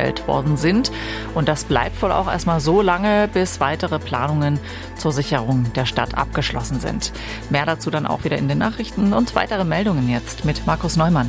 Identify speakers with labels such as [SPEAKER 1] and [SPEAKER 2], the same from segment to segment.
[SPEAKER 1] gestellt worden sind. Und das bleibt wohl auch erstmal so lange, bis weitere Planungen zur Sicherung der Stadt abgeschlossen sind. Mehr dazu dann auch wieder in den Nachrichten und weitere Meldungen jetzt mit Markus Neumann.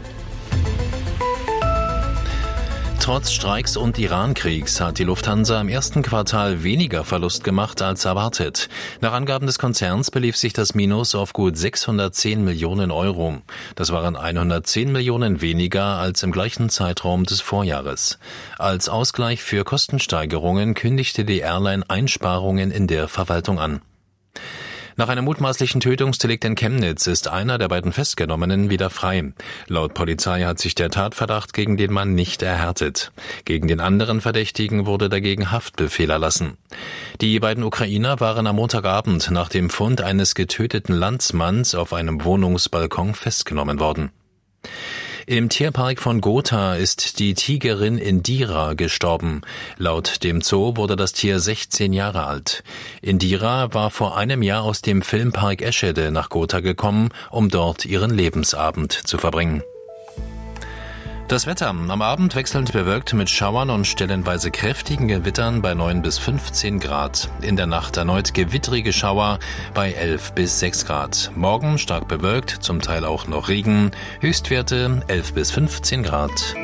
[SPEAKER 2] Trotz Streiks und Iran-Kriegs hat die Lufthansa im ersten Quartal weniger Verlust gemacht als erwartet. Nach Angaben des Konzerns belief sich das Minus auf gut 610 Millionen Euro. Das waren 110 Millionen weniger als im gleichen Zeitraum des Vorjahres. Als Ausgleich für Kostensteigerungen kündigte die Airline Einsparungen in der Verwaltung an. Nach einem mutmaßlichen Tötungsdelikt in Chemnitz ist einer der beiden Festgenommenen wieder frei. Laut Polizei hat sich der Tatverdacht gegen den Mann nicht erhärtet. Gegen den anderen Verdächtigen wurde dagegen Haftbefehl erlassen. Die beiden Ukrainer waren am Montagabend nach dem Fund eines getöteten Landsmanns auf einem Wohnungsbalkon festgenommen worden. Im Tierpark von Gotha ist die Tigerin Indira gestorben. Laut dem Zoo wurde das Tier 16 Jahre alt. Indira war vor einem Jahr aus dem Filmpark Eschede nach Gotha gekommen, um dort ihren Lebensabend zu verbringen. Das Wetter am Abend wechselnd bewölkt mit Schauern und stellenweise kräftigen Gewittern bei 9 bis 15 Grad. In der Nacht erneut gewittrige Schauer bei 11 bis 6 Grad. Morgen stark bewölkt, zum Teil auch noch Regen. Höchstwerte 11 bis 15 Grad.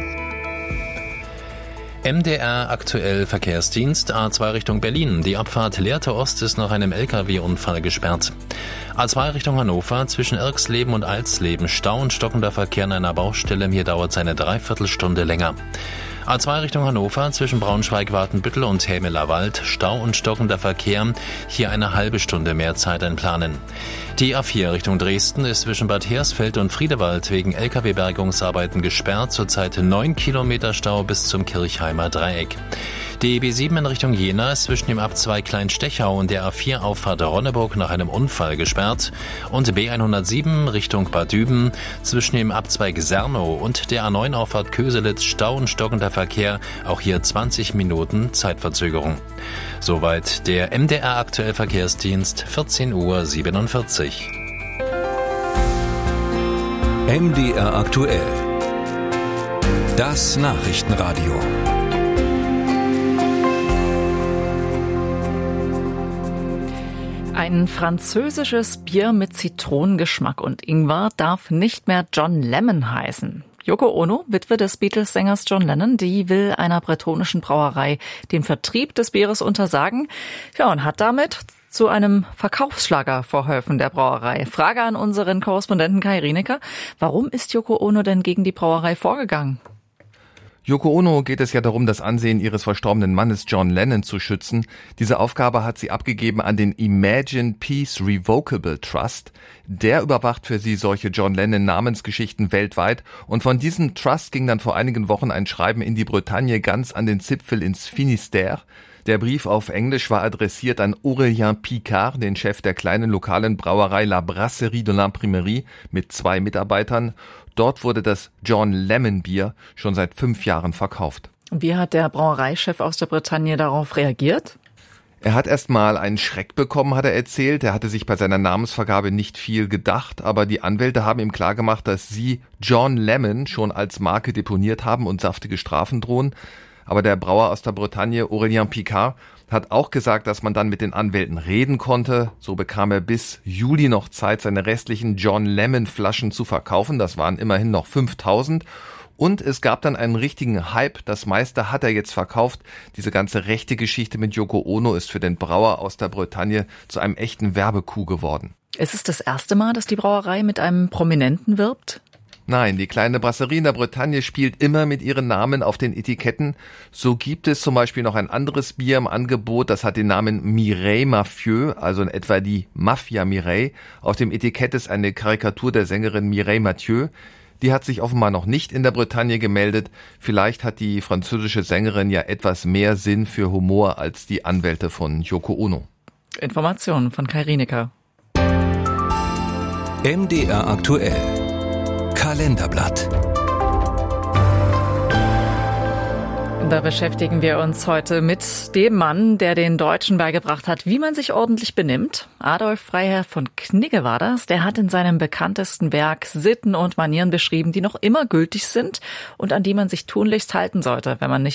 [SPEAKER 2] MDR aktuell Verkehrsdienst A2 Richtung Berlin. Die Abfahrt Lehrte Ost ist nach einem LKW-Unfall gesperrt. A2 Richtung Hannover zwischen Irxleben und Alsleben Stau und stockender Verkehr an einer Baustelle. Hier dauert es eine Dreiviertelstunde länger. A2 Richtung Hannover zwischen Braunschweig-Watenbüttel und Hämeler Wald Stau und stockender Verkehr. Hier eine halbe Stunde mehr Zeit einplanen. Die A4 Richtung Dresden ist zwischen Bad Hersfeld und Friedewald wegen Lkw-Bergungsarbeiten gesperrt. Zurzeit 9 Kilometer Stau bis zum Kirchheimer Dreieck. Die B7 in Richtung Jena ist zwischen dem Ab2 Kleinstechau und der A4 Auffahrt Ronneburg nach einem Unfall gesperrt. Und B107 Richtung Bad Düben zwischen dem Ab2 Sernow und der A9 Auffahrt Köselitz Stau und stockender Verkehr. Auch hier 20 Minuten Zeitverzögerung. Soweit der MDR aktuell Verkehrsdienst, 14:47 Uhr.
[SPEAKER 3] MDR aktuell. Das Nachrichtenradio.
[SPEAKER 1] Ein französisches Bier mit Zitronengeschmack und Ingwer darf nicht mehr John Lemon heißen. Yoko Ono, Witwe des Beatles-Sängers John Lennon, die will einer bretonischen Brauerei den Vertrieb des Bieres untersagen. Ja, und hat damit zu einem Verkaufsschlager verholfen der Brauerei. Frage an unseren Korrespondenten Kai Rienecker. Warum ist Yoko Ono denn gegen die Brauerei vorgegangen?
[SPEAKER 4] Yoko Ono geht es ja darum, das Ansehen ihres verstorbenen Mannes John Lennon zu schützen. Diese Aufgabe hat sie abgegeben an den Imagine Peace Revocable Trust. Der überwacht für sie solche John Lennon-Namensgeschichten weltweit. Und von diesem Trust ging dann vor einigen Wochen ein Schreiben in die Bretagne ganz an den Zipfel ins Finistère. Der Brief auf Englisch war adressiert an Aurélien Picard, den Chef der kleinen lokalen Brauerei La Brasserie de l'Imprimerie mit 2 Mitarbeitern. Dort wurde das John Lemon Bier schon seit 5 Jahren verkauft.
[SPEAKER 1] Wie hat der Brauereichef aus der Bretagne darauf reagiert?
[SPEAKER 4] Er hat erst mal einen Schreck bekommen, hat er erzählt. Er hatte sich bei seiner Namensvergabe nicht viel gedacht, aber die Anwälte haben ihm klargemacht, dass sie John Lemon schon als Marke deponiert haben und saftige Strafen drohen. Aber der Brauer aus der Bretagne, Aurélien Picard, hat auch gesagt, dass man dann mit den Anwälten reden konnte. So bekam er bis Juli noch Zeit, seine restlichen John Lemon Flaschen zu verkaufen. Das waren immerhin noch 5000. Und es gab dann einen richtigen Hype. Das meiste hat er jetzt verkauft. Diese ganze rechte Geschichte mit Yoko Ono ist für den Brauer aus der Bretagne zu einem echten Werbecoup geworden.
[SPEAKER 1] Ist es das erste Mal, dass die Brauerei mit einem Prominenten wirbt?
[SPEAKER 4] Nein, die kleine Brasserie in der Bretagne spielt immer mit ihren Namen auf den Etiketten. So gibt es zum Beispiel noch ein anderes Bier im Angebot, das hat den Namen Mireille Mafieux, also in etwa die Mafia Mireille. Auf dem Etikett ist eine Karikatur der Sängerin Mireille Mathieu. Die hat sich offenbar noch nicht in der Bretagne gemeldet. Vielleicht hat die französische Sängerin ja etwas mehr Sinn für Humor als die Anwälte von Yoko Ono.
[SPEAKER 1] Informationen von Kai Rienecker.
[SPEAKER 3] MDR aktuell. Kalenderblatt.
[SPEAKER 1] Da beschäftigen wir uns heute mit dem Mann, der den Deutschen beigebracht hat, wie man sich ordentlich benimmt. Adolf Freiherr von Knigge war das. Der hat in seinem bekanntesten Werk Sitten und Manieren beschrieben, die noch immer gültig sind und an die man sich tunlichst halten sollte, wenn man nicht